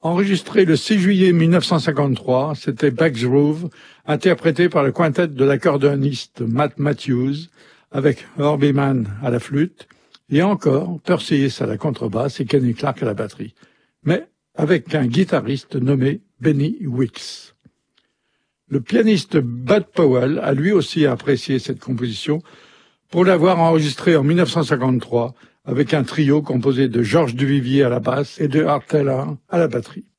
Enregistré le 6 juillet 1953, c'était Back's Groove, interprété par le quintet de l'accordéoniste Matt Matthews, avec Herbie Mann à la flûte, et encore Percy Hiss à la contrebasse et Kenny Clarke à la batterie, mais avec un guitariste nommé Benny Wicks. Le pianiste Bud Powell a lui aussi apprécié cette composition pour l'avoir enregistrée en 1953 avec un trio composé de Georges Duvivier à la basse et de Art Taylor à la batterie.